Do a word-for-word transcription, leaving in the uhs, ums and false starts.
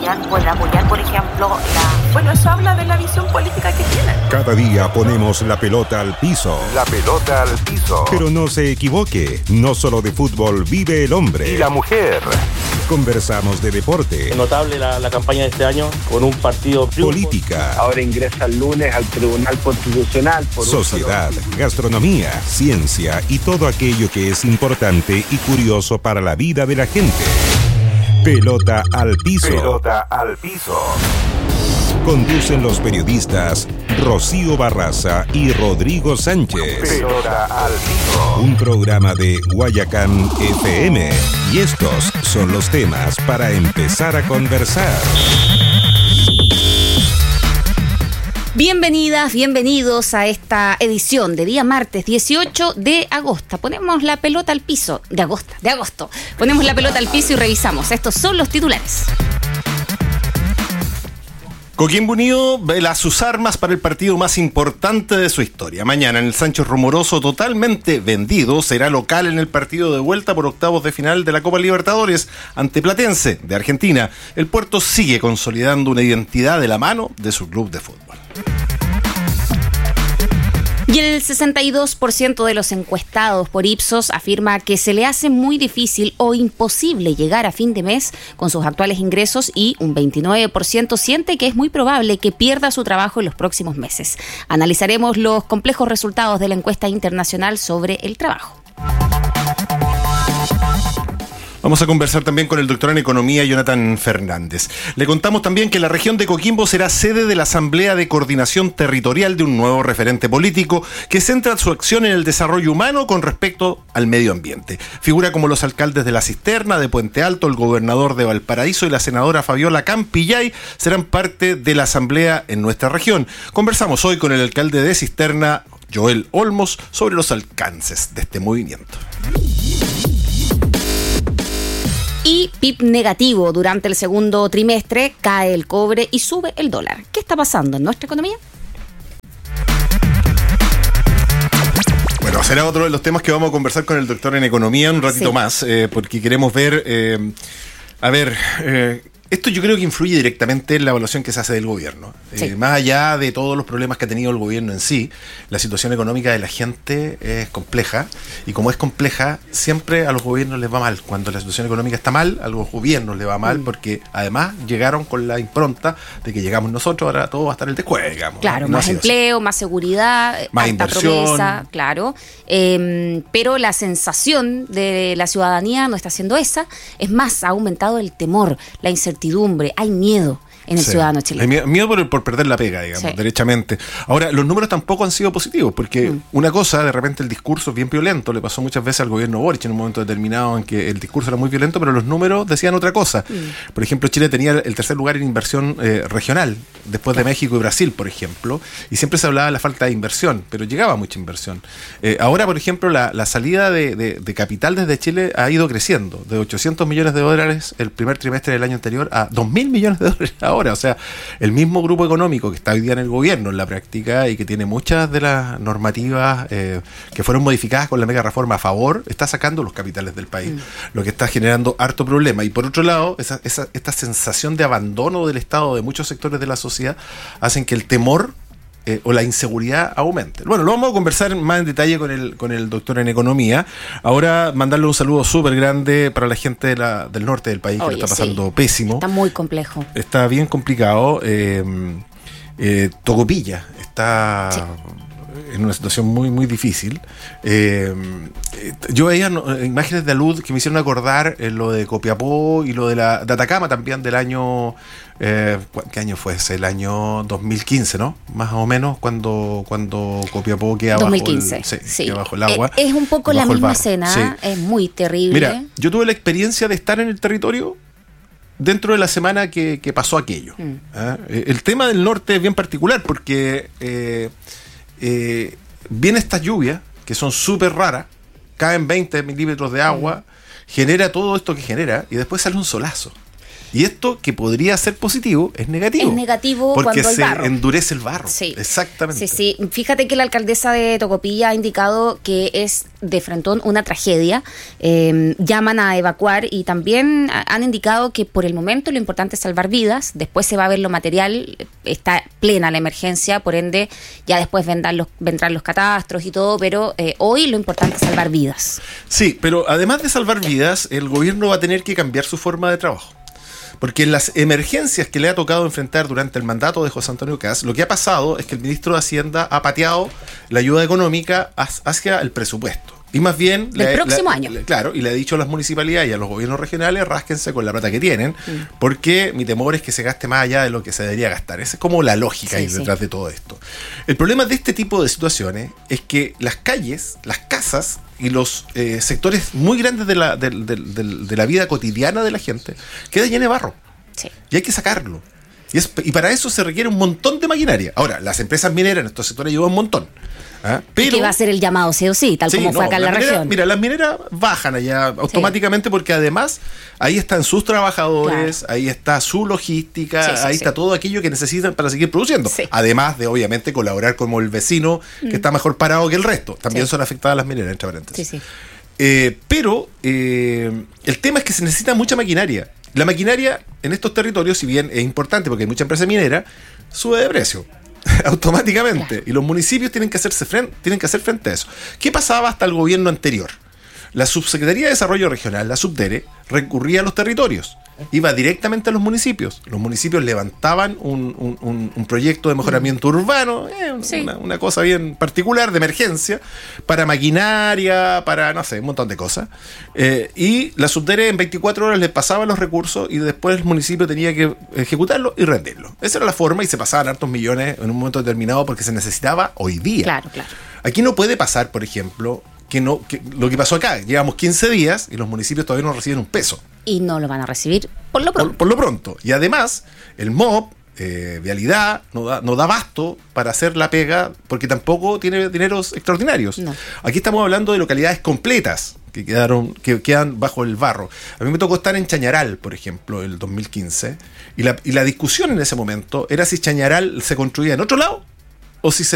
apoyar, por apoyar, por ejemplo, la... Bueno, eso habla de la visión política que tienen. Cada día ponemos la pelota al piso. La pelota al piso. Pero no se equivoque, no solo de fútbol vive el hombre. Y la mujer. Conversamos de deporte. Es notable la, la campaña de este año con un partido... Política. Ahora ingresa el lunes al Tribunal Constitucional. Por sociedad, gastronomía, ciencia y todo aquello que es importante y curioso para la vida de la gente. Pelota al piso. Pelota al piso. Conducen los periodistas Rocío Barraza y Rodrigo Sánchez. Pelota al piso. Un programa de Guayacán F M. Y estos son los temas para empezar a conversar. Bienvenidas, bienvenidos a esta edición de día martes dieciocho de agosto. Ponemos la pelota al piso, de agosto, de agosto. Ponemos la pelota al piso y revisamos. Estos son los titulares. Coquimbo Unido vela sus armas para el partido más importante de su historia. Mañana en el Sánchez Rumoroso, totalmente vendido, será local en el partido de vuelta por octavos de final de la Copa Libertadores ante Platense de Argentina. El Puerto sigue consolidando una identidad de la mano de su club de fútbol. Y el sesenta y dos por ciento de los encuestados por Ipsos afirma que se le hace muy difícil o imposible llegar a fin de mes con sus actuales ingresos y un veintinueve por ciento siente que es muy probable que pierda su trabajo en los próximos meses. Analizaremos los complejos resultados de la encuesta internacional sobre el trabajo. Vamos a conversar también con el doctor en Economía, Jonathan Fernández. Le contamos también que la región de Coquimbo será sede de la Asamblea de Coordinación Territorial de un nuevo referente político que centra su acción en el desarrollo humano con respecto al medio ambiente. Figura como los alcaldes de La Cisterna, de Puente Alto, el gobernador de Valparaíso y la senadora Fabiola Campillay serán parte de la Asamblea en nuestra región. Conversamos hoy con el alcalde de Cisterna, Joel Olmos, sobre los alcances de este movimiento. Y P I B negativo durante el segundo trimestre, cae el cobre y sube el dólar. ¿Qué está pasando en nuestra economía? Bueno, será otro de los temas que vamos a conversar con el doctor en Economía un ratito sí. más, eh, porque queremos ver, eh, a ver... Eh, Esto yo creo que influye directamente en la evaluación que se hace del gobierno. Sí. Eh, más allá de todos los problemas que ha tenido el gobierno en sí, la situación económica de la gente es compleja. Y como es compleja, siempre a los gobiernos les va mal. Cuando la situación económica está mal, a los gobiernos les va mal, mm. porque además llegaron con la impronta de que llegamos nosotros, ahora todo va a estar en el descuento, digamos. Claro, no más empleo, así. Más seguridad, más inversión. Promesa, claro. Eh, pero la sensación de la ciudadanía no está siendo esa. Es más, ha aumentado el temor, la incertidumbre. Hay miedo en el sí. ciudadano chileno. Hay miedo por, por perder la pega, digamos, sí. derechamente. Ahora, los números tampoco han sido positivos, porque mm. una cosa, de repente el discurso es bien violento, le pasó muchas veces al gobierno Boric en un momento determinado en que el discurso era muy violento, pero los números decían otra cosa. Mm. Por ejemplo, Chile tenía el tercer lugar en inversión eh, regional, después claro. de México y Brasil, por ejemplo, y siempre se hablaba de la falta de inversión, pero llegaba mucha inversión. Eh, ahora, por ejemplo, la, la salida de, de, de capital desde Chile ha ido creciendo, de ochocientos millones de dólares el primer trimestre del año anterior a dos mil millones de dólares ahora. O sea, el mismo grupo económico que está hoy día en el gobierno, en la práctica, y que tiene muchas de las normativas eh, que fueron modificadas con la mega reforma a favor, está sacando los capitales del país, mm. lo que está generando harto problema. Y por otro lado, esa, esa, esta sensación de abandono del Estado de muchos sectores de la sociedad hacen que el temor Eh, o la inseguridad aumente. Bueno, lo vamos a conversar más en detalle con el con el doctor en Economía. Ahora, mandarle un saludo súper grande para la gente de la, del norte del país. Oye, que lo está pasando sí. pésimo. Está muy complejo. Está bien complicado. Eh, eh, Tocopilla está... Sí. en una situación muy muy difícil. Eh, yo veía no, imágenes de alud que me hicieron acordar eh, lo de Copiapó y lo de la de Atacama también del año eh, ¿qué año fue ese? El año dos mil quince, ¿no? Más o menos cuando cuando Copiapó queda dos mil quince, bajo el, sí, sí. queda bajo el agua. Es, es un poco la misma escena, sí. Es muy terrible. Mira, yo tuve la experiencia de estar en el territorio dentro de la semana que, que pasó aquello. Mm. ¿Eh? El tema del norte es bien particular porque eh, eh, viene estas lluvias que son súper raras, caen veinte milímetros de agua, mm. genera todo esto que genera y después sale un solazo. Y esto, que podría ser positivo, es negativo. Es negativo porque cuando hay se barro. endurece el barro. Sí. Exactamente. Sí, sí. Fíjate que la alcaldesa de Tocopilla ha indicado que es de frentón una tragedia. Eh, llaman a evacuar y también han indicado que por el momento lo importante es salvar vidas. Después se va a ver lo material. Está plena la emergencia, por ende ya después vendrán los, vendrán los catastros y todo, pero eh, hoy lo importante es salvar vidas. Sí, pero además de salvar vidas, el gobierno va a tener que cambiar su forma de trabajo. Porque en las emergencias que le ha tocado enfrentar durante el mandato de José Antonio Kast, lo que ha pasado es que el ministro de Hacienda ha pateado la ayuda económica hacia el presupuesto. Y más bien... El le, próximo le, año. Le, claro, y le ha dicho a las municipalidades y a los gobiernos regionales, rásquense con la plata que tienen, mm. porque mi temor es que se gaste más allá de lo que se debería gastar. Esa es como la lógica sí, ahí detrás sí. de todo esto. El problema de este tipo de situaciones es que las calles, las casas y los eh, sectores muy grandes de la, de, de, de, de la vida cotidiana de la gente quedan llenos de barro. Sí. Y hay que sacarlo. Y, es, y para eso se requiere un montón de maquinaria. Ahora, las empresas mineras en estos sectores ayudan un montón. ¿Ah? Pero, y que va a ser el llamado sí o sí, tal sí, como fue no, acá en la, la minera, región. Mira, las mineras bajan allá automáticamente sí. porque además ahí están sus trabajadores, claro. ahí está su logística, sí, sí, ahí sí. está todo aquello que necesitan para seguir produciendo. Sí. Además de, obviamente, colaborar como el vecino mm. que está mejor parado que el resto. También sí. son afectadas las mineras, entre paréntesis. Sí, sí. Eh, pero eh, el tema es que se necesita mucha maquinaria. La maquinaria en estos territorios, si bien es importante porque hay mucha empresa minera, sube de precio. automáticamente. Claro. Y los municipios tienen que hacerse frente, tienen que hacer frente a eso. ¿Qué pasaba hasta el gobierno anterior? La Subsecretaría de Desarrollo Regional, la Subdere, recurría a los territorios. Iba directamente a los municipios. Los municipios levantaban un, un, un, un proyecto de mejoramiento mm. urbano, eh, sí. una, una cosa bien particular, de emergencia, para maquinaria, para, no sé, un montón de cosas. Eh, y la Subdere en veinticuatro horas les pasaba los recursos y después el municipio tenía que ejecutarlo y rendirlo. Esa era la forma y se pasaban hartos millones en un momento determinado porque se necesitaba hoy día. Claro, claro. Aquí no puede pasar, por ejemplo, que no que lo que pasó acá. Llevamos quince días y los municipios todavía no reciben un peso. Y no lo van a recibir por lo pronto. Por, por lo pronto. Y además, el M O P, eh, Vialidad, no da, no da abasto para hacer la pega porque tampoco tiene dineros extraordinarios. No. Aquí estamos hablando de localidades completas que quedaron que quedan bajo el barro. A mí me tocó estar en Chañaral, por ejemplo, el dos mil quince, y la, y la discusión en ese momento era si Chañaral se construía en otro lado o si se